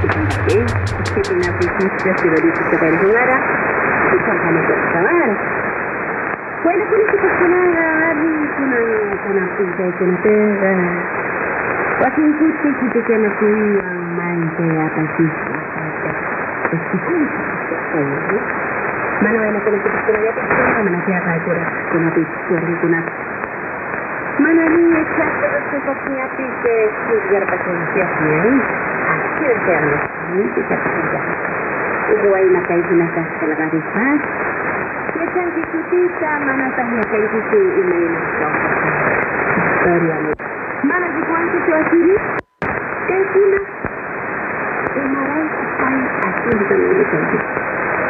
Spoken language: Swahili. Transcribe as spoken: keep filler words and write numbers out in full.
Eh, siete nati Cristo, si lo dice per giocare, e quando per cavare. Quello che si possono hari kuna kuna pinta kuna ter. Waktu itu kita kena kui yang main ke apa sih? Mana yang kena kita kena ya kita mana siapa itu dah kuna pikir kuna. Mana ni siapa itu koknya pikir sudah pasal siapa ni? Akhir terus ni kita kerja. Ibu ayah nak itu nak sekolah garis. Ya cantik kita mana tanya kayak gitu email historia ni. Mana di kuanti tu asiri? Tekuna. Emarai sampai asing dengan ini.